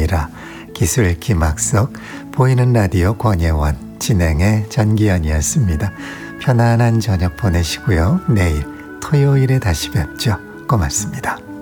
아니라 기술 김학석, 보이는 라디오 권예원, 진행의 전기현이었습니다. 편안한 저녁 보내시고요. 내일 토요일에 다시 뵙죠. 고맙습니다.